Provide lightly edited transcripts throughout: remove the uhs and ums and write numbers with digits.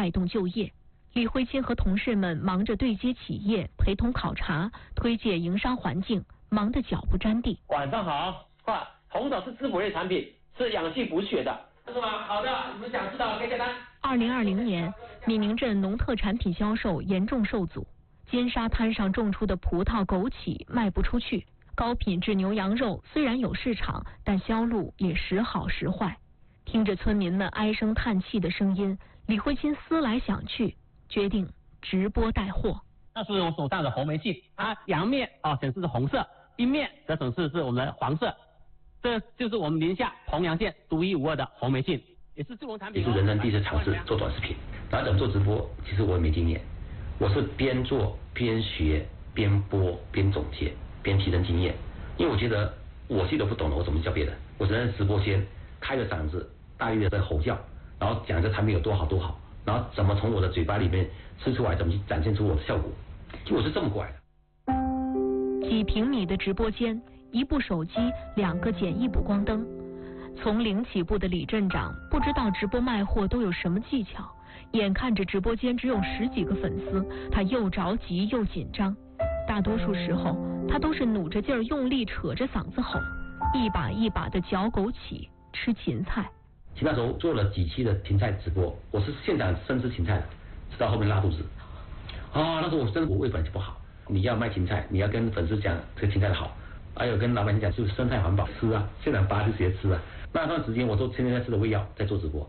带动就业。李慧清和同事们忙着对接企业，陪同考察，推介营商环境，忙得脚不沾地。 晚上好，红枣是滋补类产品，是养气补血的，是吗？好的，你们想知道可以下单。 2020年，闽宁镇农特产品销售严重受阻，金沙滩上种出的葡萄、枸杞卖不出去，高品质牛羊肉虽然有市场，但销路也时好时坏。听着村民们唉声叹气的声音，李慧清思来想去，决定直播带货。 那是我手上的红梅杏，它阳面显示是红色，阴面则显示是我们的黄色。这就是我们宁夏彭阳县独一无二的红梅杏，也是助农产品。 也是人生第一次尝试做短视频，然后怎么做直播，其实我也没经验，我是边做边学边播边总结边提升经验，因为我觉得我自己都不懂了，我怎么教别人？我只能在直播间开着嗓子大力的在吼叫，然后讲这产品有多好多好，然后怎么从我的嘴巴里面吃出来，怎么去展现出我的效果，就我是这么过来的。 几平米的直播间，一部手机，2个简易补光灯。从零起步的李镇长不知道直播卖货都有什么技巧，眼看着直播间只有10几个粉丝，他又着急又紧张。大多数时候，他都是努着劲儿用力扯着嗓子吼，一把一把的嚼枸杞，吃芹菜。 其实那时候做了几期的芹菜直播，我是现场生吃芹菜的，直到后面拉肚子。那时候我胃本来就不好，你要卖芹菜，你要跟粉丝讲这个芹菜的好，还有跟老板讲是不是生态环保，吃啊，现场拔就直接吃啊。那段时间我都天天在吃的胃药，在做直播。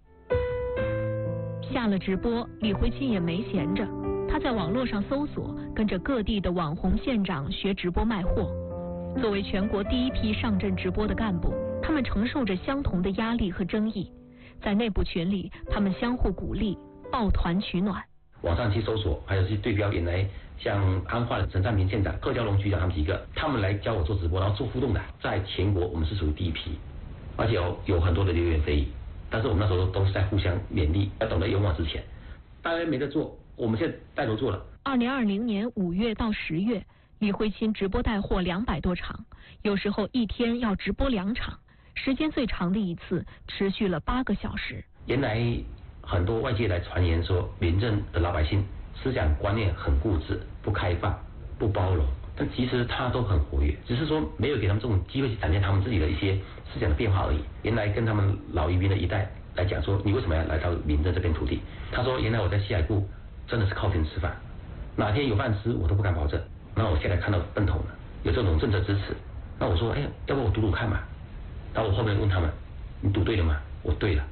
下了直播，李慧清也没闲着，他在网络上搜索，跟着各地的网红县长学直播卖货。作为全国第一批上阵直播的干部，他们承受着相同的压力和争议。在内部群里，他们相互鼓励，抱团取暖。 网上去搜索，还有去对标原来像安化的陈善平县长、贺娇龙局长他们几个，他们来教我做直播，然后做互动的，在全国我们是属于第一批，而且有很多的流言蜚语，但是我们那时候都是在互相勉励，要懂得勇往直前。大家没得做，我们现在带头做了。 2020年5月到10月，李慧清直播带货200多场，有时候一天要直播2场，时间最长的一次持续了8个小时。 原来很多外界来传言说，民政的老百姓思想观念很固执、不开放、不包容，但其实他都很活跃，只是说没有给他们这种机会去展现他们自己的一些思想的变化而已。原来跟他们老渔民的一代来讲说，你为什么要来到民政这片土地？他说，原来我在西海固真的是靠天吃饭，哪天有饭吃我都不敢保证。那我现在看到奔头了，有这种政策支持，那我说，要不我赌赌看嘛？然后我后面问他们，你赌对了吗？我对了。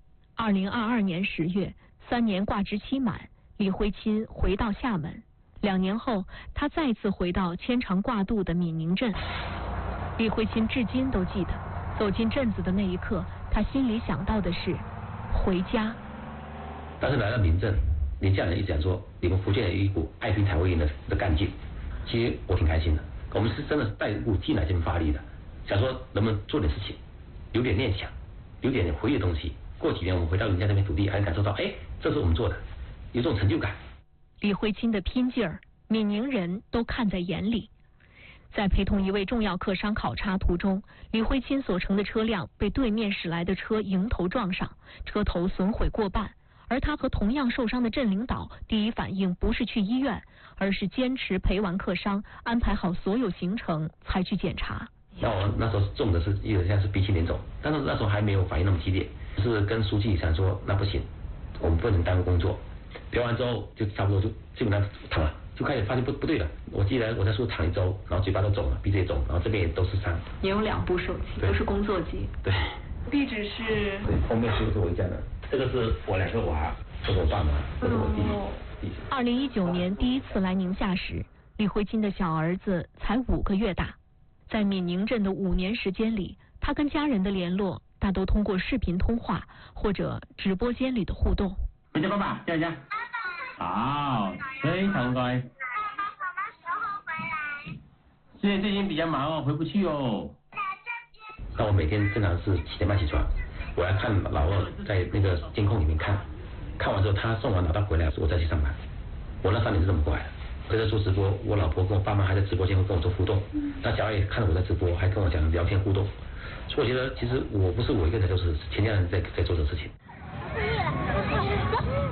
2022年10月，3年挂职期满，李慧清回到厦门。2年后，他再次回到牵肠挂肚的闽宁镇。李慧清至今都记得，走进镇子的那一刻，他心里想到的是回家。 但是来到闽镇，宁夏人一直讲说，你们福建有一股爱拼才会赢的干劲，其实我挺开心的。我们是真的是带一股劲来这边发力的，想说能不能做点事情，有点念想，有点回忆的东西。过几年我们回到人家这片土地，还能感受到，这是我们做的，有这种成就感。 李慧清的拼劲儿，闽宁人都看在眼里。在陪同一位重要客商考察途中，李慧清所乘的车辆被对面驶来的车迎头撞上，车头损毁过半。而他和同样受伤的镇领导第一反应不是去医院，而是坚持陪完客商，安排好所有行程才去检查。 那我那时候中的是有点像是鼻青脸肿，但是那时候还没有反应那么激烈，是跟书记想说，那不行，我们不能耽误工作。聊完之后就差不多就基本上躺了，就开始发现不对了。我记得我在树躺1周，然后嘴巴都肿了，鼻子也肿，然后这边也都是伤。 也有2部手机，都是工作机。 对。 地址是？ 对，封面是我家的，这个是我2个娃，这是我爸妈，这是我弟弟。 2019年第一次来宁夏时，李慧清的小儿子才5个月大。在闽宁镇的5年时间里，他跟家人的联络大都通过视频通话或者直播间里的互动。 回家爸爸，叫一下。好，非常乖。 爸爸什么时候回来？ 现在最近比较忙哦，回不去哦。 那我每天正常是7点半起床，我要看老二在那个监控里面看完之后，他送完老大回来，我再去上班。我那3年是这么过来的。我在做直播，我老婆跟我爸妈还在直播间会跟我做互动，那小孩也看到我在直播，还跟我讲聊天互动。所以我觉得其实我不是我一个人在做事，全家人在做这个事情。